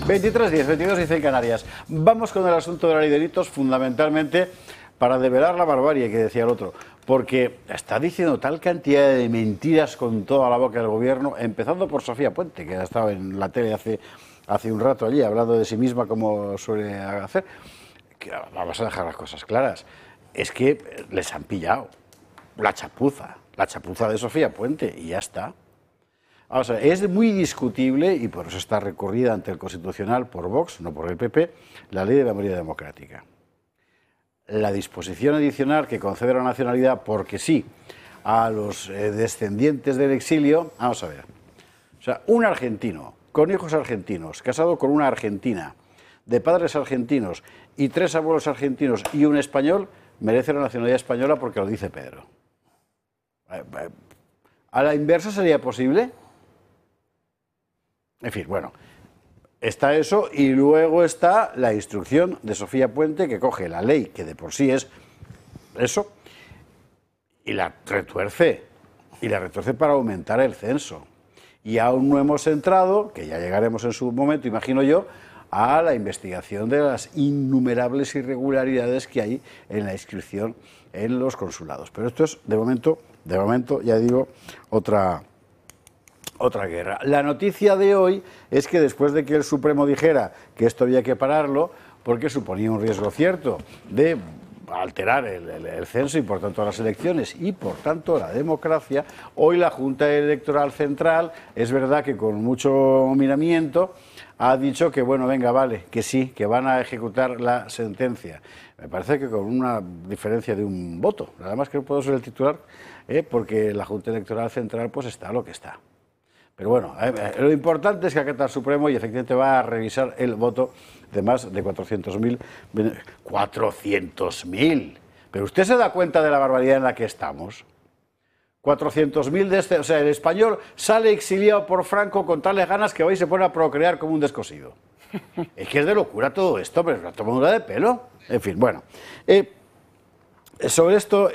23:10, 22:10 en Canarias. Vamos con el asunto de la ley de delitos, fundamentalmente para develar la barbarie que decía el otro, porque está diciendo tal cantidad de mentiras con toda la boca del gobierno, empezando por Sofía Puente, que ha estado en la tele hace un rato allí, hablando de sí misma como suele hacer. Que vamos a dejar las cosas claras. Es que les han pillado la chapuza de Sofía Puente y ya está. O sea, es muy discutible, y por eso está recurrida ante el Constitucional por Vox, no por el PP, la Ley de Memoria Democrática. La disposición adicional que concede la nacionalidad, porque sí, a los descendientes del exilio, vamos a ver. O sea, un argentino con hijos argentinos, casado con una argentina, de padres argentinos y 3 abuelos argentinos y un español, merece la nacionalidad española porque lo dice Pedro. ¿A la inversa sería posible? En fin, bueno, está eso y luego está la instrucción de Sofía Puente que coge la ley, que de por sí es eso, y la retuerce para aumentar el censo. Y aún no hemos entrado, que ya llegaremos en su momento, imagino yo, a la investigación de las innumerables irregularidades que hay en la inscripción en los consulados. Pero esto es, de momento, ya digo, otra guerra. La noticia de hoy es que después de que el Supremo dijera que esto había que pararlo, porque suponía un riesgo cierto de alterar el censo y por tanto las elecciones y por tanto la democracia, hoy la Junta Electoral Central, es verdad que con mucho miramiento, ha dicho que bueno, venga, vale, que sí, que van a ejecutar la sentencia. Me parece que con una diferencia de un voto, nada más que no puedo ser el titular, porque la Junta Electoral Central pues está lo que está. Pero bueno, lo importante es que acata el Supremo y efectivamente va a revisar el voto de más de 400.000. ¡400.000! ¿Pero usted se da cuenta de la barbaridad en la que estamos? 400.000 de este... O sea, el español sale exiliado por Franco con tales ganas que va y se pone a procrear como un descosido. Es que es de locura todo esto, pero es una tomadura de pelo. En fin, bueno. Sobre esto,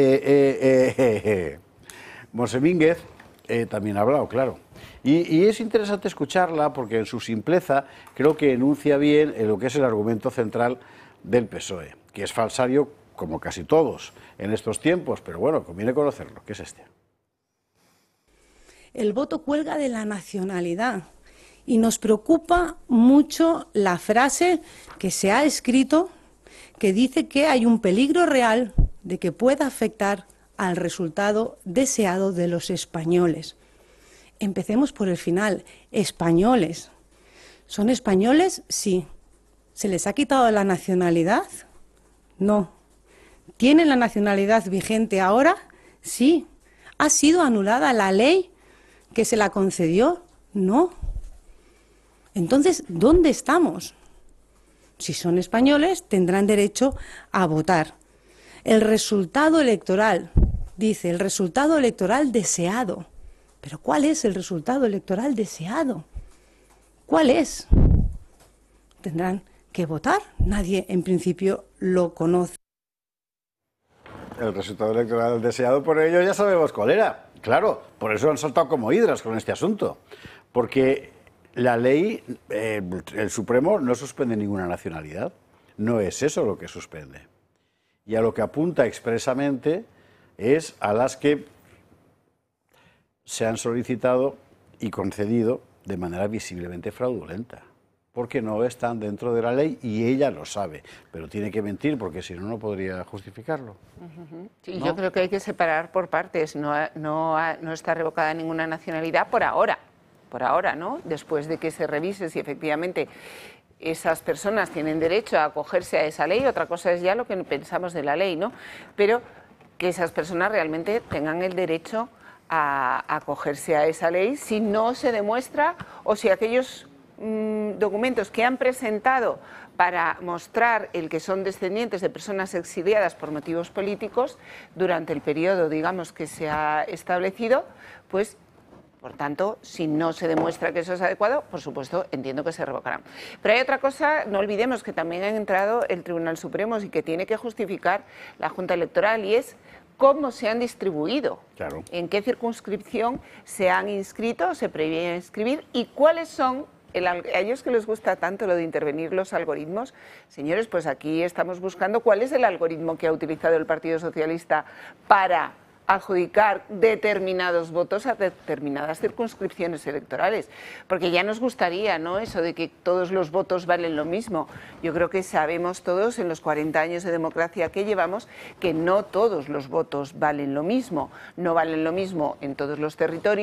Monsemínguez también ha hablado, claro. Y es interesante escucharla porque en su simpleza creo que enuncia bien lo que es el argumento central del PSOE, que es falsario como casi todos en estos tiempos, pero bueno, conviene conocerlo, que es este. El voto cuelga de la nacionalidad y nos preocupa mucho la frase que se ha escrito que dice que hay un peligro real de que pueda afectar al resultado deseado de los españoles. Empecemos por el final. Españoles. ¿Son españoles? Sí. ¿Se les ha quitado la nacionalidad? No. ¿Tienen la nacionalidad vigente ahora? Sí. ¿Ha sido anulada la ley que se la concedió? No. Entonces, ¿dónde estamos? Si son españoles, tendrán derecho a votar. El resultado electoral, dice, el resultado electoral deseado. ¿Pero cuál es el resultado electoral deseado? ¿Cuál es? Tendrán que votar. Nadie, en principio, lo conoce. El resultado electoral deseado por ello ya sabemos cuál era. Claro, por eso han saltado como hidras con este asunto. Porque la ley, el Supremo no suspende ninguna nacionalidad. No es eso lo que suspende. Y a lo que apunta expresamente es a las que se han solicitado y concedido de manera visiblemente fraudulenta, porque no están dentro de la ley y ella lo sabe, pero tiene que mentir porque si no, no podría justificarlo. Sí, ¿no? Yo creo que hay que separar por partes. No está revocada ninguna nacionalidad por ahora, ¿no? Después de que se revise si efectivamente esas personas tienen derecho a acogerse a esa ley, otra cosa es ya lo que pensamos de la ley, ¿no? Pero que esas personas realmente tengan el derecho a acogerse a esa ley si no se demuestra o si aquellos documentos que han presentado para mostrar el que son descendientes de personas exiliadas por motivos políticos durante el periodo, digamos, que se ha establecido, pues, por tanto, si no se demuestra que eso es adecuado, por supuesto, entiendo que se revocarán. Pero hay otra cosa, no olvidemos que también ha entrado el Tribunal Supremo y que tiene que justificar la Junta Electoral, y es cómo se han distribuido, claro, en qué circunscripción se han inscrito, se prevé inscribir y cuáles son a ellos que les gusta tanto lo de intervenir los algoritmos, señores, pues aquí estamos buscando cuál es el algoritmo que ha utilizado el Partido Socialista para adjudicar determinados votos a determinadas circunscripciones electorales, porque ya nos gustaría, ¿no?, eso de que todos los votos valen lo mismo. Yo creo que sabemos todos en los 40 años de democracia que llevamos que no todos los votos valen lo mismo, no valen lo mismo en todos los territorios.